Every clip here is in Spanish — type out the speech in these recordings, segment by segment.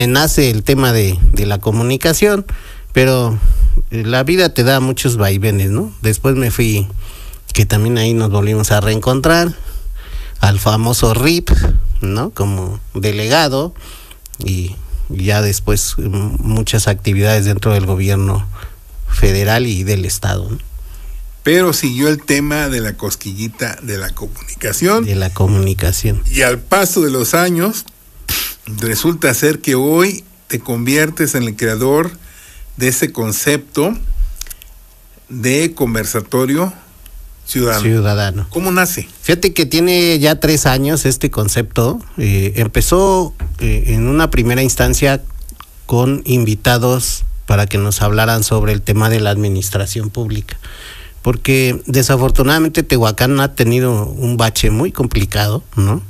nace el tema de la comunicación, pero la vida te da muchos vaivenes, ¿no? Después me fui, que también ahí nos volvimos a reencontrar, al famoso RIP, ¿no? Como delegado, y ya después muchas actividades dentro del gobierno federal y del estado, ¿no? Pero siguió el tema de la cosquillita de la comunicación. De la comunicación. Y al paso de los años, resulta ser que hoy te conviertes en el creador de ese concepto de conversatorio ciudadano. ¿Cómo nace? Fíjate que tiene ya 3 años este concepto. Empezó en una primera instancia con invitados para que nos hablaran sobre el tema de la administración pública, porque desafortunadamente Tehuacán ha tenido un bache muy complicado, ¿no?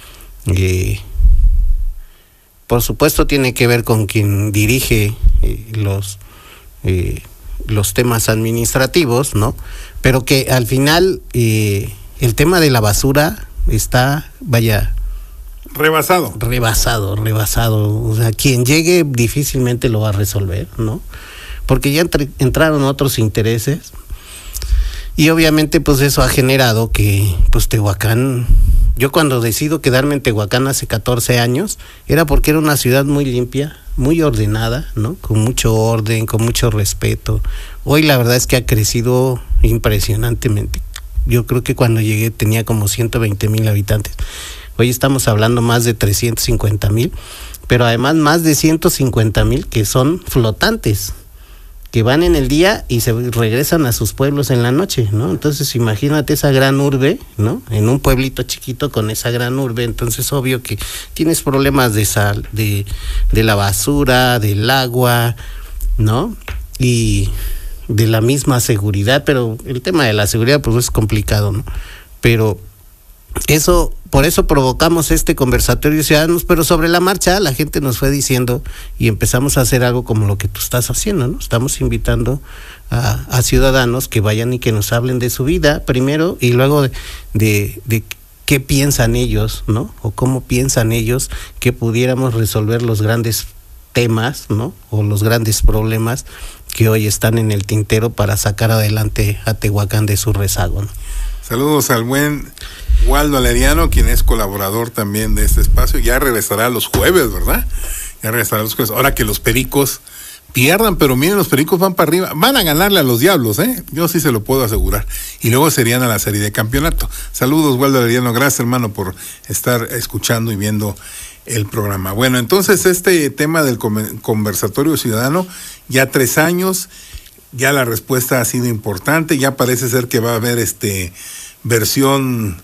Por supuesto tiene que ver con quien dirige los temas administrativos, ¿no? Pero que al final el tema de la basura está, rebasado. O sea, quien llegue difícilmente lo va a resolver, ¿no? Porque ya entraron otros intereses, y obviamente pues eso ha generado que pues Tehuacán, yo cuando decido quedarme en Tehuacán hace 14 años, era porque era una ciudad muy limpia, muy ordenada, ¿no? Con mucho orden, con mucho respeto. Hoy la verdad es que ha crecido impresionantemente. Yo creo que cuando llegué tenía como 120,000 habitantes. Hoy estamos hablando más de 350,000, pero además más de 150,000 que son flotantes, que van en el día y se regresan a sus pueblos en la noche, ¿no? Entonces imagínate esa gran urbe, ¿no? En un pueblito chiquito con esa gran urbe, entonces obvio que tienes problemas de la basura, del agua, ¿no? Y de la misma seguridad, pero el tema de la seguridad pues es complicado, ¿no? Pero por eso provocamos este conversatorio de ciudadanos, pero sobre la marcha la gente nos fue diciendo y empezamos a hacer algo como lo que tú estás haciendo, ¿no? Estamos invitando a ciudadanos que vayan y que nos hablen de su vida primero, y luego de qué piensan ellos, ¿no? O cómo piensan ellos que pudiéramos resolver los grandes temas, ¿no? O los grandes problemas que hoy están en el tintero para sacar adelante a Tehuacán de su rezago, ¿no? Saludos al buen Waldo Aleriano, quien es colaborador también de este espacio. Ya regresará los jueves, ¿verdad? Ya regresará los jueves. Ahora que los Pericos pierdan, pero miren, los Pericos van para arriba. Van a ganarle a los Diablos, ¿eh? Yo sí se lo puedo asegurar. Y luego serían a la serie de campeonato. Saludos, Waldo Aleriano. Gracias, hermano, por estar escuchando y viendo el programa. Bueno, entonces este tema del conversatorio ciudadano, ya 3 años, ya la respuesta ha sido importante, ya parece ser que va a haber versión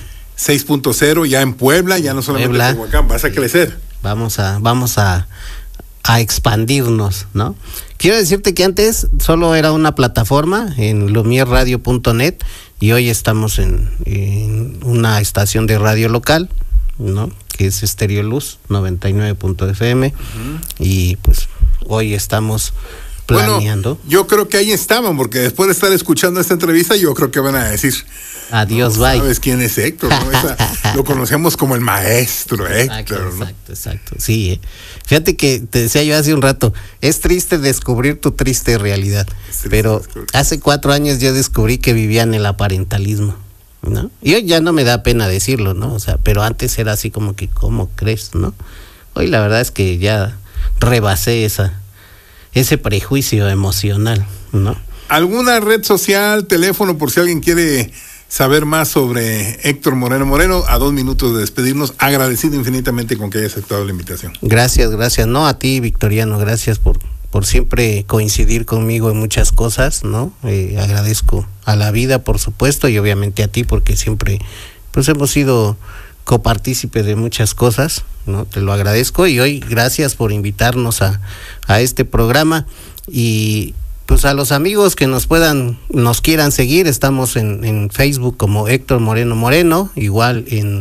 6.0 ya en Puebla, ya no solamente en Tehuacán, vas a crecer. Vamos a expandirnos, ¿no? Quiero decirte que antes solo era una plataforma en lumierradio.net, y hoy estamos en una estación de radio local, ¿no? Que es Estéreo Luz 99.fm, y pues hoy estamos planeando. Bueno, yo creo que ahí estaban, porque después de estar escuchando esta entrevista, yo creo que van a decir: adiós, bye. ¿Sabes quién es Héctor? ¿No? Lo conocemos como el maestro Héctor, ¿no? Exacto. Sí, Fíjate que te decía yo hace un rato, es triste descubrir tu triste realidad, pero hace 4 años yo descubrí que vivía en el aparentalismo, ¿no? Y hoy ya no me da pena decirlo, ¿no? O sea, pero antes era así como que, ¿cómo crees, no? Hoy la verdad es que ya rebasé ese prejuicio emocional, ¿no? ¿Alguna red social, teléfono, por si alguien quiere saber más sobre Héctor Moreno? A 2 minutos de despedirnos, agradecido infinitamente con que haya aceptado la invitación. Gracias, no, a ti, Victoriano, gracias por siempre coincidir conmigo en muchas cosas, ¿no? Agradezco a la vida, por supuesto, y obviamente a ti, porque siempre pues hemos sido copartícipes de muchas cosas, ¿no? Te lo agradezco, y hoy gracias por invitarnos a este programa. Y pues a los amigos que nos quieran seguir, estamos en Facebook como Héctor Moreno, igual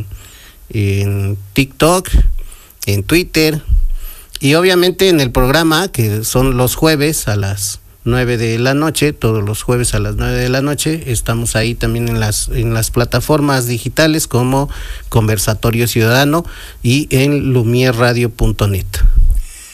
en TikTok, en Twitter, y obviamente en el programa, que son los jueves a las 9 de la noche, todos los jueves a las 9 de la noche, estamos ahí también en las plataformas digitales como Conversatorio Ciudadano y en lumierradio.net.